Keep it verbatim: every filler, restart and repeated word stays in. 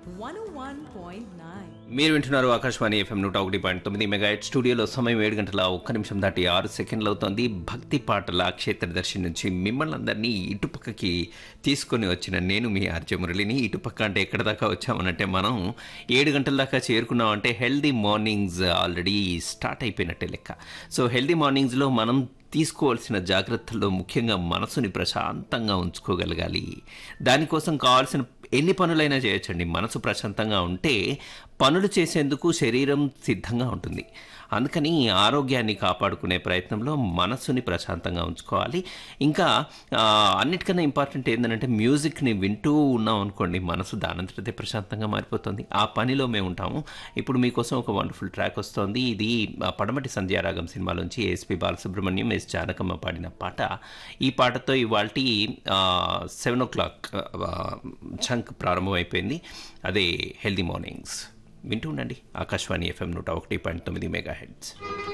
one oh one point nine. మీరు వింటున్నారు Akashvani FM నూట ఒకటి పాయింట్ తొమ్మిది మెగా హెడ్ స్టూడియోలో సమయం ఏడు గంటల ఒక్క నిమిషం దాటి ఆరు సెకండ్లు అవుతోంది. భక్తి పాటల క్షేత్రదర్శి నుంచి మిమ్మల్ని అందరినీ ఇటుపక్కకి తీసుకొని వచ్చిన నేను మీ ఆర్జే మురళిని. ఇటుపక్క అంటే ఎక్కడ దాకా వచ్చామనంటే మనం ఏడు గంటల దాకా చేరుకున్నామంటే హెల్దీ మార్నింగ్స్ ఆల్రెడీ స్టార్ట్ అయిపోయినట్టే లెక్క. సో హెల్దీ మార్నింగ్స్లో మనం తీసుకోవాల్సిన జాగ్రత్తల్లో ముఖ్యంగా మనసుని ప్రశాంతంగా ఉంచుకోగలగాలి. దానికోసం కావాల్సిన ఎన్ని పనులైనా చేయొచ్చండి. మనసు ప్రశాంతంగా ఉంటే పనులు చేసేందుకు శరీరం సిద్ధంగా ఉంటుంది. అందుకని ఆరోగ్యాన్ని కాపాడుకునే ప్రయత్నంలో మనసుని ప్రశాంతంగా ఉంచుకోవాలి. ఇంకా అన్నిటికన్నా ఇంపార్టెంట్ ఏంటంటే మ్యూజిక్ని వింటూ ఉన్నాం అనుకోండి, మనసు దానంతటదే ప్రశాంతంగా మారిపోతుంది. ఆ పనిలో మేము ఉంటాము. ఇప్పుడు మీకోసం ఒక వండర్ఫుల్ ట్రాక్ వస్తోంది. ఇది పడమటి సంధ్యారాగం సినిమాలోంచి ఎస్పి బాలసుబ్రహ్మణ్యం, ఎస్ జానకమ్మ పాడిన పాట. ఈ పాటతో ఇవాల్టి సెవెన్ ఓ క్లాక్ చంక్ ప్రారంభమైపోయింది. అదే హెల్దీ మార్నింగ్స్. వింటూ ఉండండి ఆకాశవాణి ఎఫ్ఎం నూట ఒకటి పాయింట్ తొమ్మిది మెగా హెడ్స్.